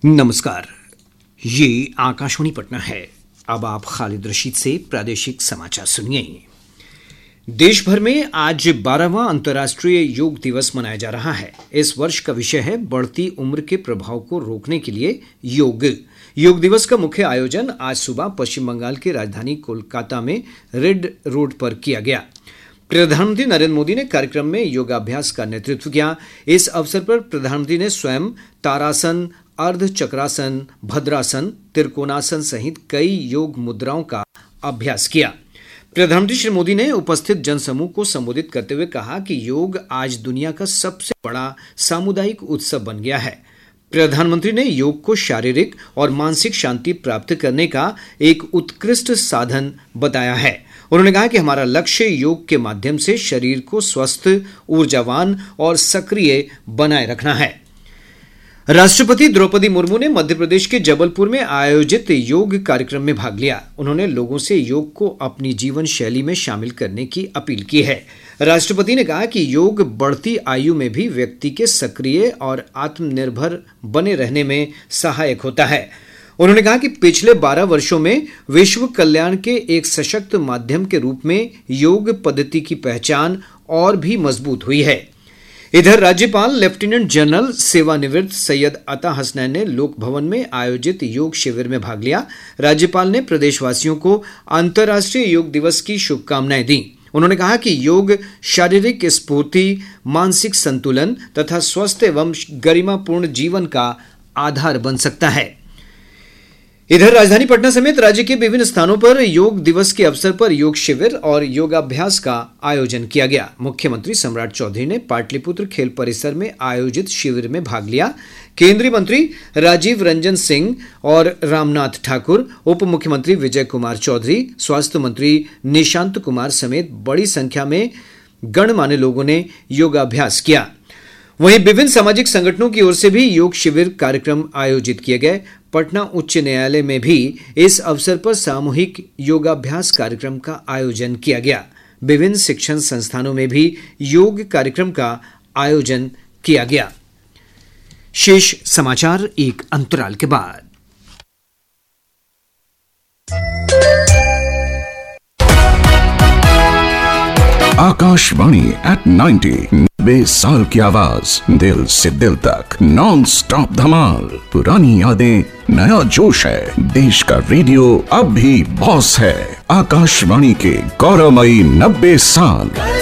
नमस्कार, ये आकाशवाणी पटना है। अब आप खालिद रशीद से प्रादेशिक समाचार सुनिए। देश भर में आज 12वां अंतर्राष्ट्रीय योग दिवस मनाया जा रहा है। इस वर्ष का विषय है बढ़ती उम्र के प्रभाव को रोकने के लिए योग। योग दिवस का मुख्य आयोजन आज सुबह पश्चिम बंगाल की राजधानी कोलकाता में रेड रोड पर किया गया। प्रधानमंत्री नरेंद्र मोदी ने कार्यक्रम में योगाभ्यास का नेतृत्व किया। इस अवसर पर प्रधानमंत्री ने स्वयं तारासन, अर्ध चक्रासन, भद्रासन, त्रिकोणासन सहित कई योग मुद्राओं का अभ्यास किया। प्रधानमंत्री श्री मोदी ने उपस्थित जनसमूह को संबोधित करते हुए कहा कि योग आज दुनिया का सबसे बड़ा सामुदायिक उत्सव बन गया है। प्रधानमंत्री ने योग को शारीरिक और मानसिक शांति प्राप्त करने का एक उत्कृष्ट साधन बताया है। उन्होंने कहा कि हमारा लक्ष्य योग के माध्यम से शरीर को स्वस्थ, ऊर्जावान और सक्रिय बनाए रखना है। राष्ट्रपति द्रौपदी मुर्मू ने मध्य प्रदेश के जबलपुर में आयोजित योग कार्यक्रम में भाग लिया। उन्होंने लोगों से योग को अपनी जीवन शैली में शामिल करने की अपील की है। राष्ट्रपति ने कहा कि योग बढ़ती आयु में भी व्यक्ति के सक्रिय और आत्मनिर्भर बने रहने में सहायक होता है। उन्होंने कहा कि पिछले 12 वर्षों में विश्व कल्याण के एक सशक्त माध्यम के रूप में योग पद्धति की पहचान और भी मजबूत हुई है। इधर राज्यपाल लेफ्टिनेंट जनरल सेवानिवृत्त सैयद अता हसनैन ने लोक भवन में आयोजित योग शिविर में भाग लिया। राज्यपाल ने प्रदेशवासियों को अंतर्राष्ट्रीय योग दिवस की शुभकामनाएं दी। उन्होंने कहा कि योग शारीरिक स्फूर्ति, मानसिक संतुलन तथा स्वस्थ एवं गरिमापूर्ण जीवन का आधार बन सकता है। इधर राजधानी पटना समेत राज्य के विभिन्न स्थानों पर योग दिवस के अवसर पर योग शिविर और योगाभ्यास का आयोजन किया गया। मुख्यमंत्री सम्राट चौधरी ने पाटलिपुत्र खेल परिसर में आयोजित शिविर में भाग लिया। केंद्रीय मंत्री राजीव रंजन सिंह और रामनाथ ठाकुर, उप मुख्यमंत्री विजय कुमार चौधरी, स्वास्थ्य मंत्री निशांत कुमार समेत बड़ी संख्या में गणमान्य लोगों ने योगाभ्यास किया। वहीं विभिन्न सामाजिक संगठनों की ओर से भी योग शिविर कार्यक्रम आयोजित किए गए। पटना उच्च न्यायालय में भी इस अवसर पर सामूहिक योगाभ्यास कार्यक्रम का आयोजन किया गया। विभिन्न शिक्षण संस्थानों में भी योग कार्यक्रम का आयोजन किया गया। शेष समाचार एक अंतराल के बाद। आकाशवाणी एट 90, 90 साल की आवाज, दिल से दिल तक, नॉन स्टॉप धमाल। पुरानी यादें, नया जोश है। देश का रेडियो अब भी बॉस है। आकाशवाणी के गौरवमयी 90 साल।